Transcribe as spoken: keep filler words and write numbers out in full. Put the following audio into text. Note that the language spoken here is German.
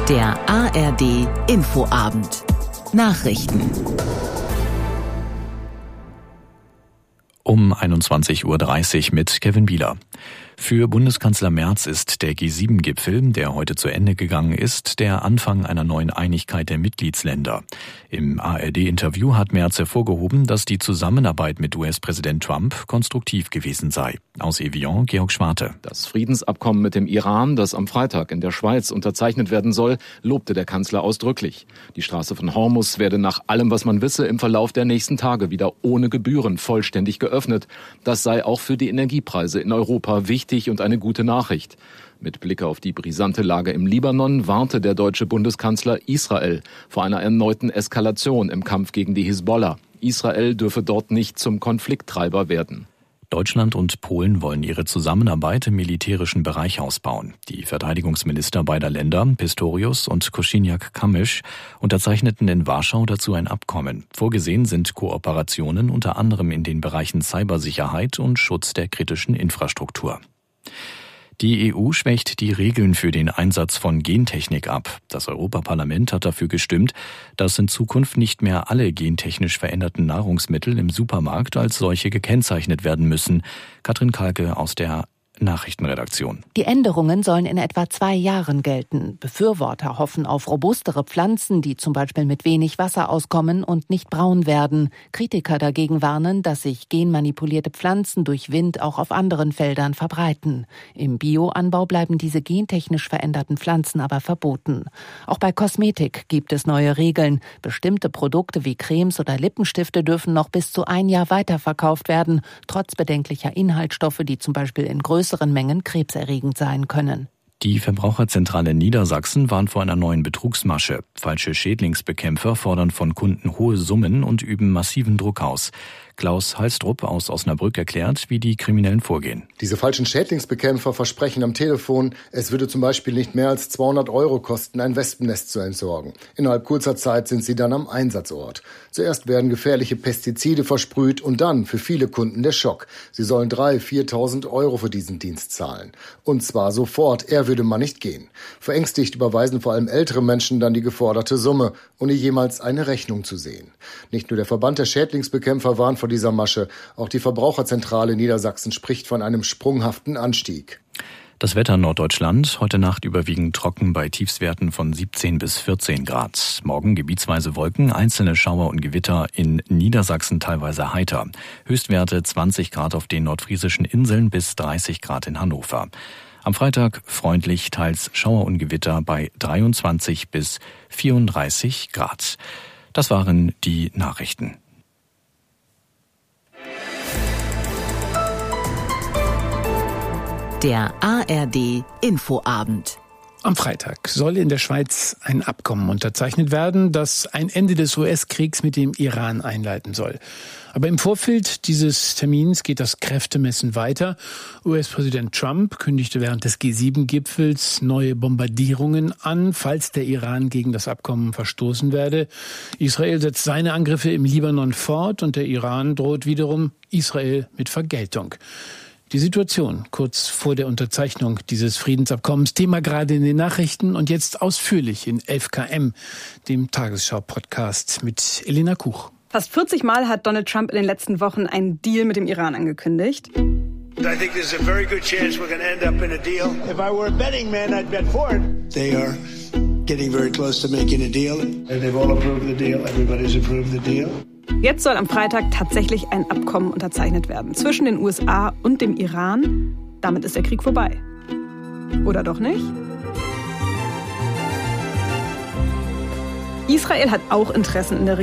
Der A R D Infoabend. Nachrichten. Um einundzwanzig Uhr dreißig mit Kevin Bieler. Für Bundeskanzler Merz ist der G sieben Gipfel, der heute zu Ende gegangen ist, der Anfang einer neuen Einigkeit der Mitgliedsländer. Im A R D-Interview hat Merz hervorgehoben, dass die Zusammenarbeit mit U S-Präsident Trump konstruktiv gewesen sei. Aus Evian, Georg Schwarte. Das Friedensabkommen mit dem Iran, das am Freitag in der Schweiz unterzeichnet werden soll, lobte der Kanzler ausdrücklich. Die Straße von Hormuz werde nach allem, was man wisse, im Verlauf der nächsten Tage wieder ohne Gebühren vollständig geöffnet. Das sei auch für die Energiepreise in Europa wichtig und eine gute Nachricht. Mit Blick auf die brisante Lage im Libanon warnte der deutsche Bundeskanzler Israel vor einer erneuten Eskalation im Kampf gegen die Hisbollah. Israel dürfe dort nicht zum Konflikttreiber werden. Deutschland und Polen wollen ihre Zusammenarbeit im militärischen Bereich ausbauen. Die Verteidigungsminister beider Länder, Pistorius und Kosiniak-Kamysz, unterzeichneten in Warschau dazu ein Abkommen. Vorgesehen sind Kooperationen unter anderem in den Bereichen Cybersicherheit und Schutz der kritischen Infrastruktur. Die E U schwächt die Regeln für den Einsatz von Gentechnik ab. Das Europaparlament hat dafür gestimmt, dass in Zukunft nicht mehr alle gentechnisch veränderten Nahrungsmittel im Supermarkt als solche gekennzeichnet werden müssen. Katrin Kalke aus der Nachrichtenredaktion. Die Änderungen sollen in etwa zwei Jahren gelten. Befürworter hoffen auf robustere Pflanzen, die zum Beispiel mit wenig Wasser auskommen und nicht braun werden. Kritiker dagegen warnen, dass sich genmanipulierte Pflanzen durch Wind auch auf anderen Feldern verbreiten. Im Bioanbau bleiben diese gentechnisch veränderten Pflanzen aber verboten. Auch bei Kosmetik gibt es neue Regeln. Bestimmte Produkte wie Cremes oder Lippenstifte dürfen noch bis zu ein Jahr weiterverkauft werden, trotz bedenklicher Inhaltsstoffe, die zum Beispiel in größeren Mengen krebserregend sein können. Die Verbraucherzentrale Niedersachsen warnt vor einer neuen Betrugsmasche. Falsche Schädlingsbekämpfer fordern von Kunden hohe Summen und üben massiven Druck aus. Klaus Halstrup aus Osnabrück erklärt, wie die Kriminellen vorgehen. Diese falschen Schädlingsbekämpfer versprechen am Telefon, es würde zum Beispiel nicht mehr als zweihundert Euro kosten, ein Wespennest zu entsorgen. Innerhalb kurzer Zeit sind sie dann am Einsatzort. Zuerst werden gefährliche Pestizide versprüht und dann für viele Kunden der Schock. Sie sollen dreitausend, viertausend Euro für diesen Dienst zahlen. Und zwar sofort, eher würde man nicht gehen. Verängstigt überweisen vor allem ältere Menschen dann die geforderte Summe, ohne jemals eine Rechnung zu sehen. Nicht nur der Verband der Schädlingsbekämpfer warnt vor dieser Masche, auch die Verbraucherzentrale Niedersachsen spricht von einem sprunghaften Anstieg. Das Wetter Norddeutschland, heute Nacht überwiegend trocken bei Tiefstwerten von siebzehn bis vierzehn Grad. Morgen gebietsweise Wolken, einzelne Schauer und Gewitter, in Niedersachsen teilweise heiter. Höchstwerte zwanzig Grad auf den nordfriesischen Inseln bis dreißig Grad in Hannover. Am Freitag freundlich, teils Schauer und Gewitter bei dreiundzwanzig bis vierunddreißig Grad. Das waren die Nachrichten. Der A R D Infoabend. Am Freitag soll in der Schweiz ein Abkommen unterzeichnet werden, das ein Ende des U S-Kriegs mit dem Iran einleiten soll. Aber im Vorfeld dieses Termins geht das Kräftemessen weiter. U S-Präsident Trump kündigte während des G sieben Gipfels neue Bombardierungen an, falls der Iran gegen das Abkommen verstoßen werde. Israel setzt seine Angriffe im Libanon fort und der Iran droht wiederum Israel mit Vergeltung. Die Situation kurz vor der Unterzeichnung dieses Friedensabkommens, Thema gerade in den Nachrichten und jetzt ausführlich in elf K M, dem Tagesschau-Podcast mit Elena Kuch. Fast vierzig Mal hat Donald Trump in den letzten Wochen einen Deal mit dem Iran angekündigt. I think there's a very good chance we're going to end up in a deal. If I were a betting man, I'd bet for it. They are getting very close to making a deal. And they've all approved the deal. Everybody's approved the deal. Jetzt soll am Freitag tatsächlich ein Abkommen unterzeichnet werden zwischen den U S A und dem Iran. Damit ist der Krieg vorbei. Oder doch nicht? Israel hat auch Interessen in der Region.